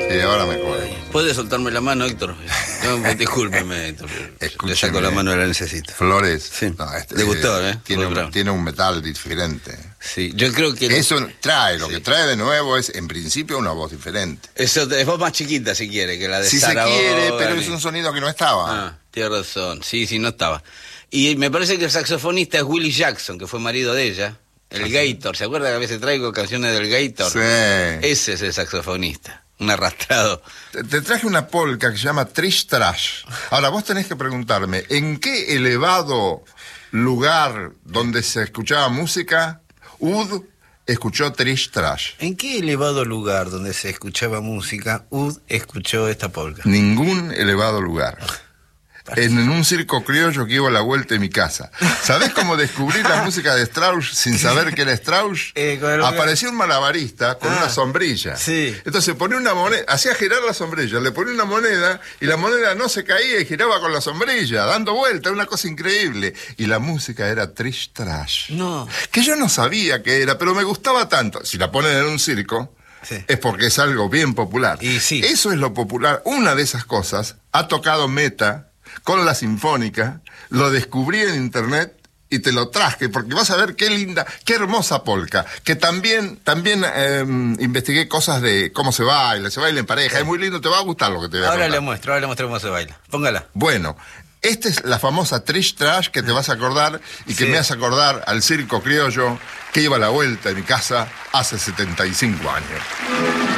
Sí, ahora me acuerdo. ¿Puede soltarme la mano, Héctor? No, discúlpeme, Héctor. Le saco la mano, la necesito. Flores. Sí. No, Le gustó, ¿eh? Tiene un metal diferente. Sí, yo creo que... Eso trae, lo que trae de nuevo es, en principio, una voz diferente. Eso es voz más chiquita, si quiere, que la de Si se Sarah quiere, Vaughan. pero es un sonido que no estaba. Ah, tiene razón. Sí, no estaba. Y me parece que el saxofonista es Willie Jackson, que fue marido de ella. El Gator. ¿Se acuerda que a veces traigo canciones del Gator? Sí. Ese es el saxofonista. Un arrastrado. Te traje una polka que se llama Trish Trash. Ahora, vos tenés que preguntarme, ¿en qué elevado lugar donde se escuchaba música Ud escuchó Trish Trash? ¿En qué elevado lugar donde se escuchaba música Ud escuchó esta polka? Ningún elevado lugar. En un circo criollo que iba a la vuelta de mi casa. ¿Sabés cómo descubrí la música de Strauss sin saber que era Strauss? Apareció un malabarista con una sombrilla. Sí. Entonces ponía una moneda, hacía girar la sombrilla, le ponía una moneda y la moneda no se caía y giraba con la sombrilla, dando vuelta, una cosa increíble. Y la música era Trish Trash. No. Que yo no sabía qué era, pero me gustaba tanto. Si la ponen en un circo... Sí. Es porque es algo bien popular. Y sí. Eso es lo popular. Una de esas cosas ha tocado Meta con la Sinfónica, lo descubrí en internet y te lo traje, porque vas a ver qué linda, qué hermosa polka, que también investigué cosas de cómo se baila en pareja, es muy lindo, te va a gustar lo que te voy a contar. Ahora le muestro cómo se baila, póngala. Bueno, esta es la famosa Trish Trash que te vas a acordar y que me hace acordar al circo criollo que iba a la vuelta de mi casa hace 75 años.